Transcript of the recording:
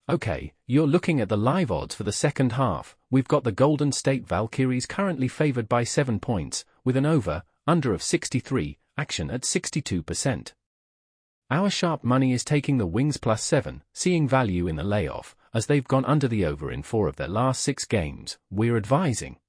Okay, you're looking at the live odds for the second half. We've got the Golden State Valkyries currently favored by 7 points, with an over/under of 63, action at 62%. Our sharp money is taking the Wings +7, seeing value in the layoff, as they've gone under the over in 4 of their last 6 games. We're advising